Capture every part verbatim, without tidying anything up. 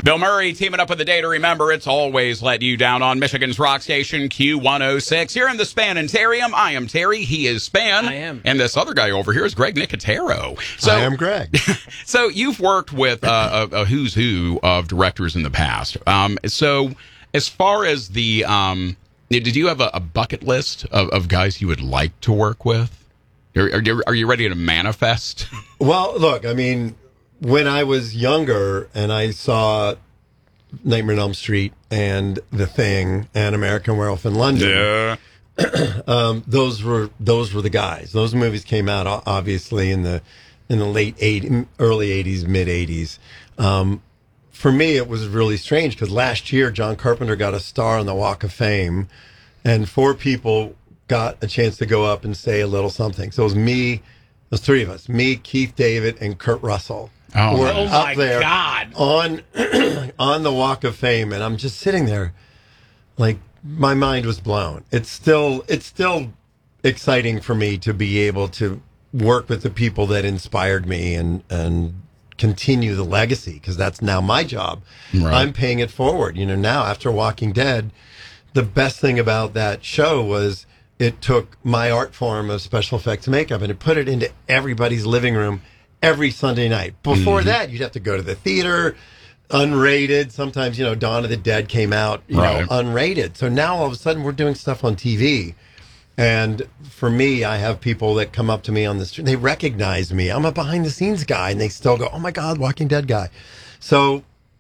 Bill Murray teaming up with the day to remember. It's always let you down on Michigan's rock station Q one oh six. Here in the Spanitarium, I am Terry. He is Span. I am. And this other guy over here is Greg Nicotero. So, I am Greg. So you've worked with uh, a, a who's who of directors in the past. Um, so as far as the, um, did you have a, a bucket list of, of guys you would like to work with? Are, are, are you ready to manifest? Well, look, I mean, when I was younger and I saw Nightmare on Elm Street and The Thing and American Werewolf in London, Yeah. um, those were those were the guys. Those movies came out o- obviously in the in the late eighties, early eighties, mid eighties. Um, for me, it was really strange because last year John Carpenter got a star on the Walk of Fame, and four people got a chance to go up and say a little something. So it was me, the three of us, me, Keith David, and Kurt Russell. Oh, were nice. Oh, up my there God. on on the Walk of Fame, and I'm just sitting there, like my mind was blown. It's still it's still exciting for me to be able to work with the people that inspired me and and continue the legacy, because that's now my job. Right. I'm paying it forward. You know, now after Walking Dead, the best thing about that show was it took my art form of special effects makeup and it put it into everybody's living room every Sunday night. Before Mm-hmm. that, you'd have to go to the theater, unrated. Sometimes, you know, Dawn of the Dead came out, you Right. know, unrated. So now all of a sudden we're doing stuff on T V. And for me, I have people that come up to me on the street. They recognize me. I'm a behind the scenes guy, and they still go, "Oh my God, Walking Dead guy." So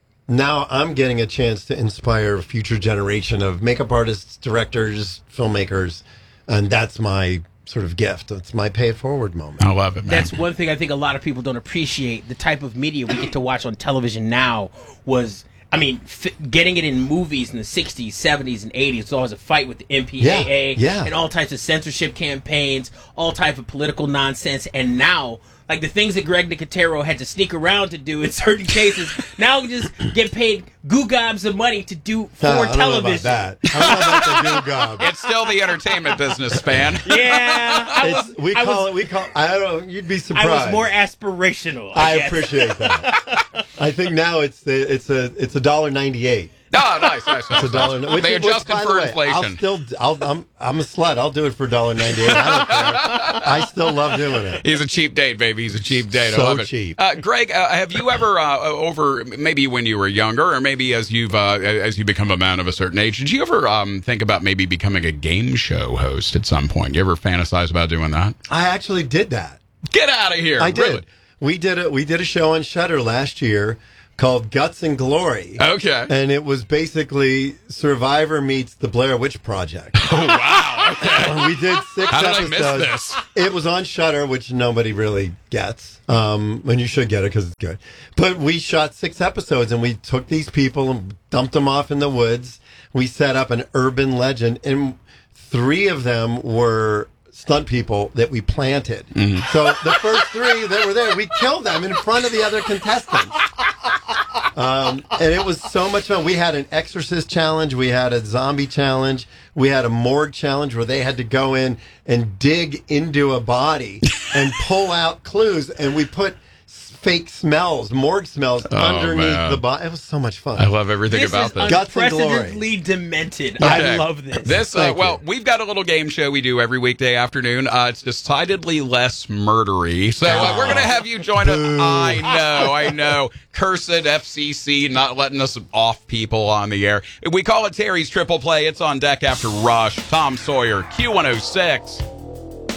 now I'm getting a chance to inspire a future generation of makeup artists, directors, filmmakers, and that's my sort of gift. It's my pay it forward moment. I love it, man. That's one thing I think a lot of people don't appreciate. The type of media we get to watch on television now was, I mean, f- getting it in movies in the sixties, seventies, and eighties was always a fight with the M P A A Yeah, yeah. and all types of censorship campaigns, all type of political nonsense. And now, like the things that Greg Nicotero had to sneak around to do in certain cases, now we just get paid goo gobs of money to do for Uh, I don't know television. about that. I don't know about the goo gob. It's still the entertainment business, Span. Yeah, I It's, was, we I call was, it. We call. I don't know. You'd be I surprised. was more aspirational. I, I guess. appreciate that. I think now it's the, it's a it's a dollar ninety eight. Oh, nice, nice, nice. It's a dollar. nice. which- They which, adjusted by the for way, inflation. I'll still. I'll, I'm I'm a slut. I'll do it for a dollar ninety eight. I don't care. I still love doing it. He's a cheap date, baby. He's a cheap date. I So love it. cheap. Uh, Greg, uh, have you ever, uh, over maybe when you were younger, or maybe as you've uh, as you become a man of a certain age, did you ever um, think about maybe becoming a game show host at some point? You ever fantasize about doing that? I actually did that. Get out of here! I did. Really? We did it. We did a show on Shudder last year called Guts and Glory. Okay. And it was basically Survivor meets the Blair Witch Project. Oh wow! Okay. We did six How did I episodes. miss this? It was on Shudder, which nobody really gets. Um, and you should get it because it's good. But we shot six episodes, and we took these people and dumped them off in the woods. We set up an urban legend, and three of them were stunt people that we planted. Mm-hmm. So the first three that were there, we killed them in front of the other contestants. Um, and it was so much fun. We had an exorcist challenge. We had a zombie challenge. We had a morgue challenge where they had to go in and dig into a body and pull out clues. And we put s- fake smells, morgue smells Oh, underneath man. the body. It was so much fun. I love everything This about is this. Guts and glory. unprecedentedly demented. I Okay. love this. This, uh, Thank well, you. we've got a little game show we do every weekday afternoon. Uh, it's decidedly less murdery. So uh, we're going to have you join us. I know, I know. Cursed F C C not letting us off people on the air. We call it Terry's Triple Play. It's on deck after Rush. Tom Sawyer, Q one oh six.